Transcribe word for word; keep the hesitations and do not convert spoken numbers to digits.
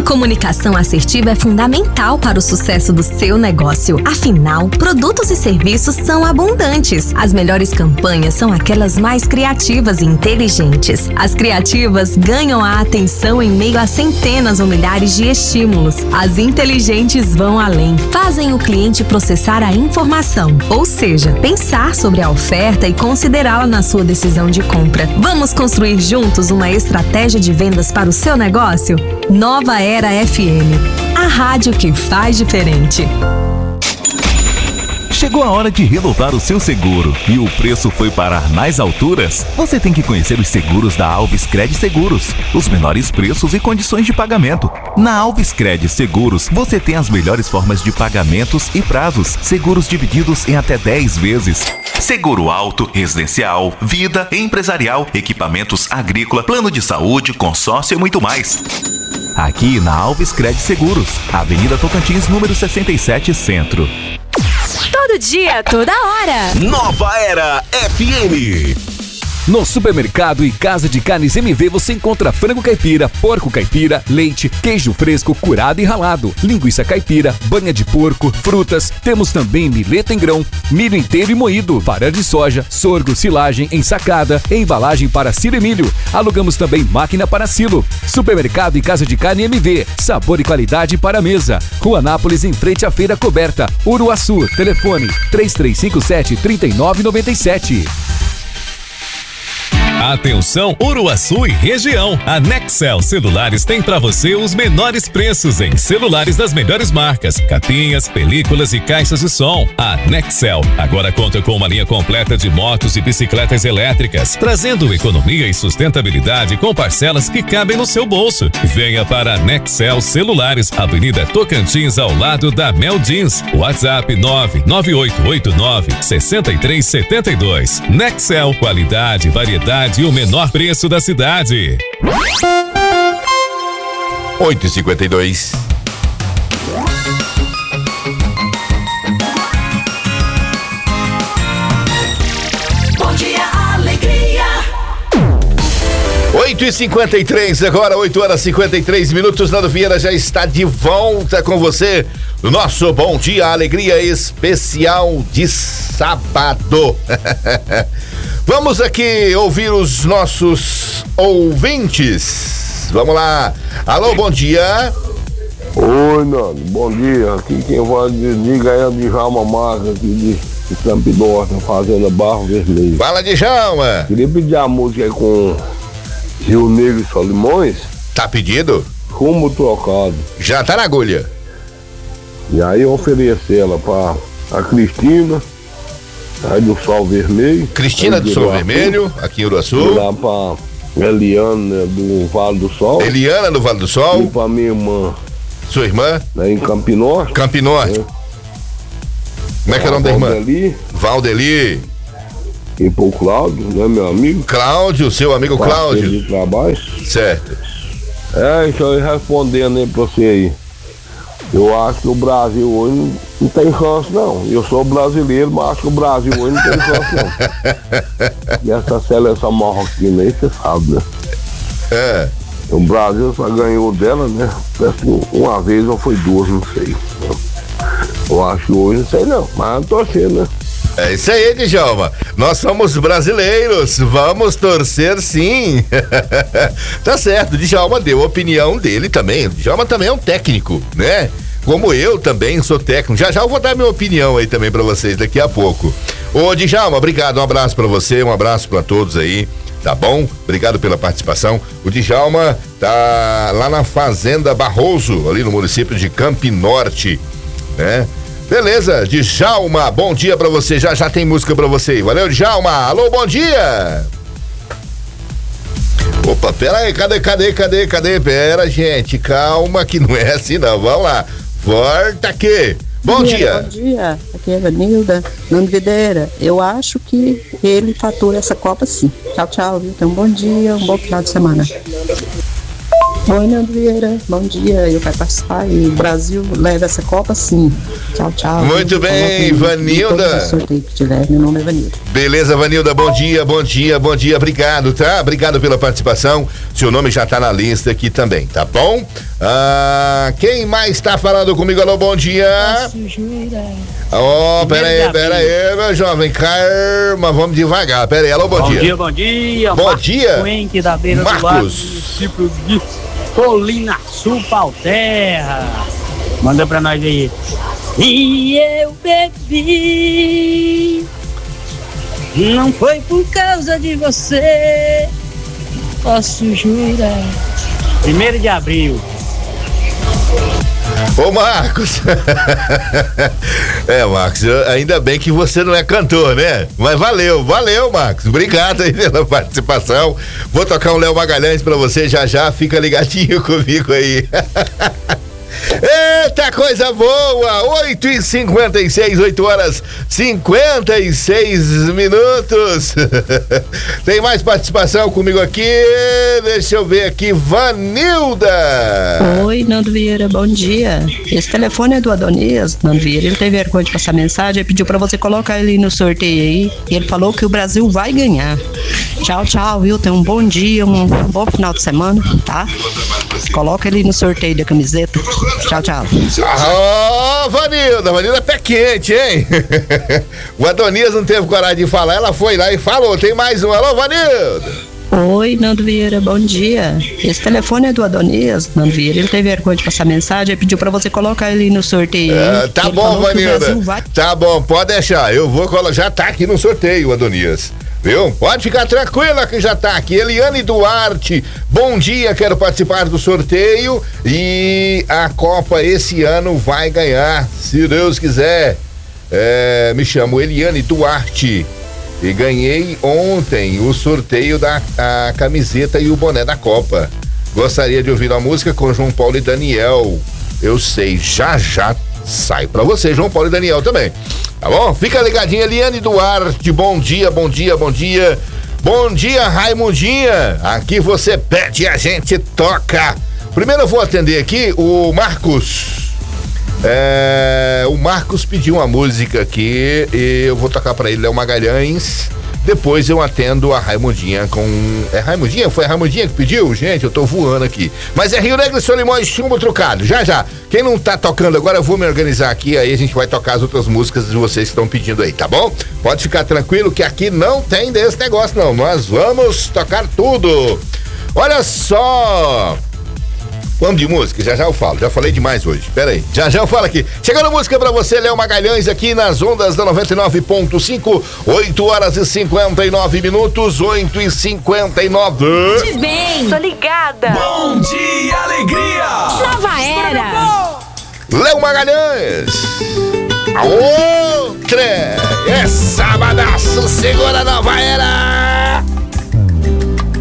Uma comunicação assertiva é fundamental para o sucesso do seu negócio. Afinal, produtos e serviços são abundantes. As melhores campanhas são aquelas mais criativas e inteligentes. As criativas ganham a atenção em meio a centenas ou milhares de estímulos. As inteligentes vão além. Fazem o cliente processar a informação, ou seja, pensar sobre a oferta e considerá-la na sua decisão de compra. Vamos construir juntos uma estratégia de vendas para o seu negócio? Nova Era F M, a rádio que faz diferente. Chegou a hora de renovar o seu seguro e o preço foi parar nas alturas? Você tem que conhecer os seguros da Alves Cred Seguros, os menores preços e condições de pagamento. Na Alves Cred Seguros, você tem as melhores formas de pagamentos e prazos, seguros divididos em até dez vezes. Seguro auto, residencial, vida, empresarial, equipamentos agrícola, plano de saúde, consórcio e muito mais. Aqui na Alves Cred Seguros, Avenida Tocantins, número sessenta e sete, Centro. Todo dia, toda hora. Nova Era F M. No supermercado e Casa de Carnes M V você encontra frango caipira, porco caipira, leite, queijo fresco, curado e ralado, linguiça caipira, banha de porco, frutas. Temos também mileta em grão, milho inteiro e moído, farelo de soja, sorgo, silagem, ensacada, embalagem para silo e milho. Alugamos também máquina para silo. Supermercado e Casa de Carne M V, sabor e qualidade para a mesa. Rua Anápolis, em frente à Feira Coberta, Uruaçu. Telefone três três cinco sete, três nove nove sete. Atenção Uruaçu e região, a Nexel Celulares tem para você os menores preços em celulares das melhores marcas, capinhas, películas e caixas de som. A Nexel agora conta com uma linha completa de motos e bicicletas elétricas, trazendo economia e sustentabilidade com parcelas que cabem no seu bolso. Venha para a Nexel Celulares, Avenida Tocantins, ao lado da Mel Jeans. WhatsApp nove nove oito oito nove, seis três sete dois. Nexel, qualidade, variedade e o menor preço da cidade. oito e cinquenta e dois. Bom dia, alegria. oito e cinquenta e três, agora oito horas e cinquenta e três minutos. Nando Vieira já está de volta com você no nosso Bom Dia Alegria especial de sábado. Vamos aqui ouvir os nossos ouvintes. Vamos lá. Alô, bom dia. Oi, Nando, bom dia. Aqui quem vai dizer é de Djalma Marques, aqui de, de Campidorta, Fazenda Barro Vermelho. Fala, Djalma. Queria pedir a música aí com Rio Negro e Solimões. Tá pedido? Rumo Trocado. Já tá na agulha. E aí eu oferecer ela pra a Cristina, aí do Sol Vermelho. Cristina do Sol Vermelho, aqui em Uruaçu. E lá pra Eliana do Vale do Sol. Eliana do Vale do Sol. E pra minha irmã. Sua irmã? Né, em Campinorte. Campinorte. É. Como é que é o nome da irmã? Valdeli. Valdeli. E pro Cláudio, né, meu amigo? Cláudio, seu amigo Cláudio. De trabalho. Certo. É, então respondendo aí pra você aí. Eu acho que o Brasil hoje não, não tem chance, não. Eu sou brasileiro, mas acho que o Brasil hoje não tem chance, não. E essa seleção marroquina aí, você sabe, né? É. O Brasil só ganhou dela, né? Parece que uma vez ou foi duas, não sei. Eu acho que hoje não sei, não. Mas eu torcer, né? É isso aí, Djalma. Nós somos brasileiros, vamos torcer sim. Tá certo, o Djalma deu a opinião dele também. O Djalma também é um técnico, né? Como eu também sou técnico. Já já eu vou dar minha opinião aí também pra vocês daqui a pouco. Ô, Djalma, obrigado, um abraço pra você, um abraço pra todos aí, tá bom? Obrigado pela participação. O Djalma tá lá na Fazenda Barroso, ali no município de Campinorte, né? Beleza, Djalma, bom dia pra você, já já tem música pra você aí, valeu, Djalma, alô, bom dia! Opa, pera aí, cadê, cadê, cadê, cadê, pera, gente, calma que não é assim não, vamos lá, volta aqui, bom, bom dia, dia! Bom dia, aqui é a Vanilda, Nando Videira, eu acho que ele fatura essa Copa sim, tchau, tchau, viu? Então, bom dia, um bom final de semana. Oi, Nando Vieira, bom dia. Eu quero participar e o Brasil leva essa Copa sim. Tchau, tchau. Muito bem, Vanilda. Sorteio que tiver, meu nome é Vanilda. Beleza, Vanilda, bom dia, bom dia, bom dia, obrigado, tá? Obrigado pela participação. Seu nome já tá na lista aqui também, tá bom? Ah, quem mais tá falando comigo? Alô, bom dia. Posso jurar. Ó, oh, pera aí, pera aí, meu jovem, calma, vamos devagar, pera aí, alô, bom, bom dia. dia. Bom dia, bom dia. Marcos da beira Marcos. do lago, município de Colina Sul, Palterra. Manda pra nós aí. E eu bebi, não foi por causa de você, posso jurar. Primeiro de abril. Ô, Marcos. É, Marcos, eu, ainda bem que você não é cantor, né? Mas valeu, valeu, Marcos. Obrigado aí pela participação. Vou tocar um Léo Magalhães pra você já já. Fica ligadinho comigo aí. Eita, coisa boa! oito e cinquenta e seis, oito horas cinquenta e seis minutos. Tem mais participação comigo aqui? Deixa eu ver aqui, Vanilda. Oi, Nando Vieira, bom dia. Esse telefone é do Adonias, Nando Vieira. Ele teve vergonha de passar mensagem, ele pediu pra você colocar ele no sorteio aí. E ele falou que o Brasil vai ganhar. Tchau, tchau, viu? Tenha um bom dia, um bom final de semana, tá? Coloca ele no sorteio da camiseta. Tchau, tchau. Ô, oh, Vanilda, Vanilda é pé quente, hein? O Adonias não teve coragem de falar, ela foi lá e falou. Tem mais um. Alô, Vanilda. Oi, Nando Vieira, bom dia. Esse telefone é do Adonias, Nando Vieira. Ele teve vergonha de passar mensagem, ele pediu pra você colocar ele no sorteio. É, tá ele bom, Vanilda. Vai... Tá bom, pode deixar. Eu vou colocar. Já tá aqui no sorteio, Adonias. Viu? Pode ficar tranquila que já tá aqui. Eliane Duarte, bom dia, quero participar do sorteio e a Copa esse ano vai ganhar, se Deus quiser. É, me chamo Eliane Duarte e ganhei ontem o sorteio da a camiseta e o boné da Copa. Gostaria de ouvir a música com João Paulo e Daniel. Eu sei, já já sai pra você, João Paulo e Daniel também. Tá bom? Fica ligadinho, Eliane Duarte. Bom dia, bom dia, bom dia. Bom dia, Raimundinha. Aqui você pede e a gente toca. Primeiro eu vou atender aqui o Marcos. É, o Marcos pediu uma música aqui e eu vou tocar pra ele, Léo Magalhães. Depois eu atendo a Raimundinha com... É Raimundinha? Foi a Raimundinha que pediu? Gente, eu tô voando aqui. Mas é Rio Negro, Solimões, Chumbo Trucado. Já, já. Quem não tá tocando agora, eu vou me organizar aqui, aí a gente vai tocar as outras músicas de vocês que estão pedindo aí, tá bom? Pode ficar tranquilo que aqui não tem desse negócio, não. Nós vamos tocar tudo. Olha só... Vamos de música, já já eu falo, já falei demais hoje, pera aí, já já eu falo aqui. Chegando música pra você, Léo Magalhães, aqui nas ondas da noventa e nove ponto cinco, oito horas e cinquenta e nove minutos, oito e cinquenta e nove. De bem, tô ligada. Bom dia, alegria. Nova era. Léo Magalhães. A outra é sabadaço, segura a nova era.